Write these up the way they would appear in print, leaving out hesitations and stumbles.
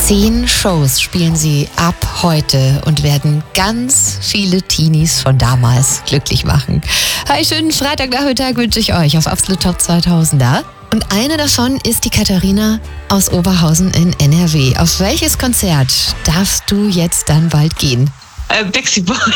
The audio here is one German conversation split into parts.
10 Shows spielen sie ab heute und werden ganz viele Teenies von damals glücklich machen. Hi, schönen Freitagnachmittag wünsche ich euch auf Absolut Top 2000er. Und eine davon ist die Katharina aus Oberhausen in NRW. Auf welches Konzert darfst du jetzt dann bald gehen? Backstreet Boys.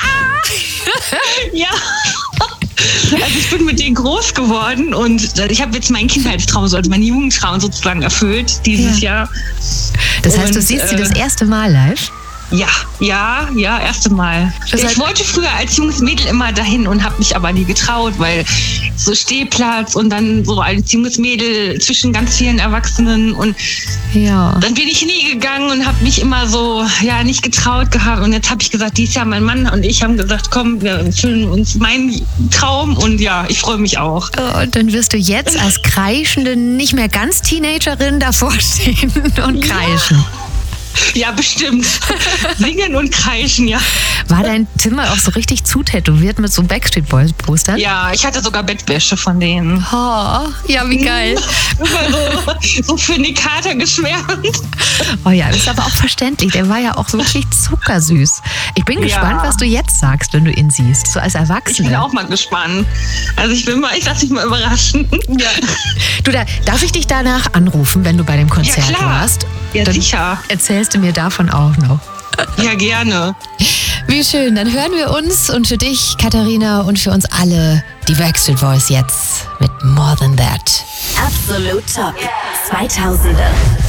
Ja. Also ich bin mit denen groß geworden und ich habe jetzt meinen Kindheitstraum, also meinen Jugendtraum sozusagen erfüllt dieses Jahr. Das heißt, du siehst sie das erste Mal live? Ja, erste Mal. Ich wollte früher als junges Mädel immer dahin und habe mich aber nie getraut, weil so Stehplatz und dann so als junges Mädel zwischen ganz vielen Erwachsenen und dann bin ich nie gegangen und habe mich immer so nicht getraut gehabt und jetzt habe ich gesagt, dieses Jahr mein Mann und ich haben gesagt, komm, wir erfüllen uns meinen Traum und ich freue mich auch. Und dann wirst du jetzt als kreischende, nicht mehr ganz Teenagerin davor stehen und kreischen. Ja, bestimmt. Singen und kreischen, ja. War dein Zimmer auch so richtig zutätowiert mit so Backstreet Boys Postern? Ja, ich hatte sogar Bettwäsche von denen. Oh, ja, wie geil. so für den Kater geschwärmt. Oh ja, das ist aber auch verständlich. Der war ja auch wirklich zuckersüß. Ich bin gespannt, was du jetzt sagst, wenn du ihn siehst, so als Erwachsene. Ich bin auch mal gespannt. Also ich lass mich mal überraschen. Ja. Du, darf ich dich danach anrufen, wenn du bei dem Konzert warst? Ja, dann sicher. Erzählst du mir davon auch noch? Ja, gerne. Wie schön, dann hören wir uns und für dich, Katharina, und für uns alle die Backstreet Boys jetzt mit More Than That. Absolut Top 2000er.